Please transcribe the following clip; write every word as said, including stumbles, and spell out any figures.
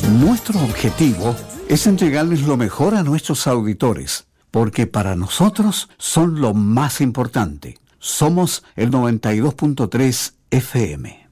Nuestro objetivo es entregarles lo mejor a nuestros auditores, porque para nosotros son lo más importante. Somos el noventa y dos punto tres F M.